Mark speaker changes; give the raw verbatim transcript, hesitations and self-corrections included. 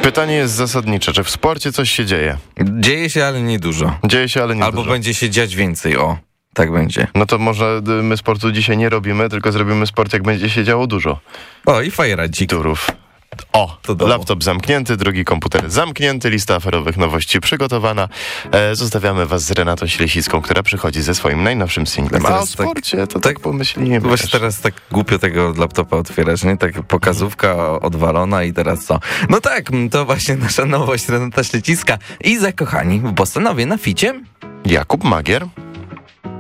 Speaker 1: Pytanie jest zasadnicze. Czy w sporcie coś się dzieje?
Speaker 2: Dzieje się, ale nie dużo.
Speaker 1: Dzieje się, ale nie
Speaker 2: Albo
Speaker 1: dużo.
Speaker 2: będzie się dziać więcej, o. Tak będzie.
Speaker 1: No to może my sportu dzisiaj nie robimy, tylko zrobimy sport, jak będzie się działo dużo.
Speaker 2: O, i fajradzik.
Speaker 1: Turów. O,
Speaker 2: To domu.
Speaker 1: laptop zamknięty, drugi komputer zamknięty, lista aferowych nowości przygotowana. E, zostawiamy was z Renatą Ślesicką, która przychodzi ze swoim najnowszym singlem. A o
Speaker 2: Teraz
Speaker 1: sporcie
Speaker 2: tak-
Speaker 1: to tak,
Speaker 2: tak-
Speaker 1: pomyślimy.
Speaker 2: Właśnie teraz tak głupio tego laptopa otwierać, nie? Tak pokazówka odwalona i teraz co? No tak, to właśnie nasza nowość, Renata Ślecicka i Zakochani w Bostanowie na ficie.
Speaker 1: Jakub Magier.